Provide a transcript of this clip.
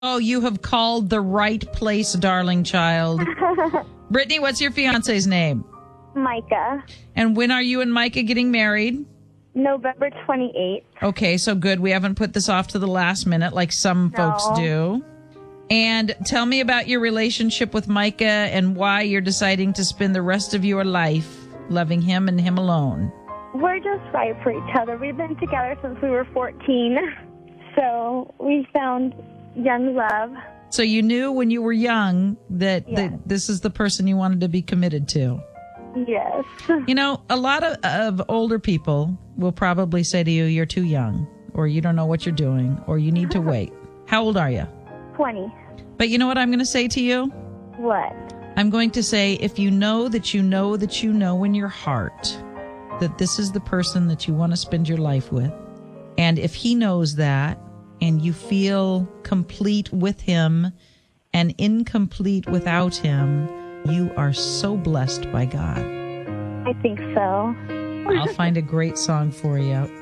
Oh, you have called the right place, darling child. Brittany, what's your fiance's name? Micah. And when are you and Micah getting married? November 28th. Okay, so good. We haven't put this off to the last minute like some folks do. And tell me about your relationship with Micah and why you're deciding to spend the rest of your life loving him and him alone. We're just right for each other. We've been together since we were 14. So we found young love. So you knew when you were young that, Yes. that this is the person you wanted to be committed to. Yes. You know, a lot of older people will probably say to you, you're too young, or you don't know what you're doing, or you need to wait. How old are you? 20. But you know what I'm going to say to you? What? I'm going to say, if you know that you know that you know in your heart that this is the person that you want to spend your life with, and if he knows that, and you feel complete with him and incomplete without him, you are so blessed by God. I think so. I'll find a great song for you.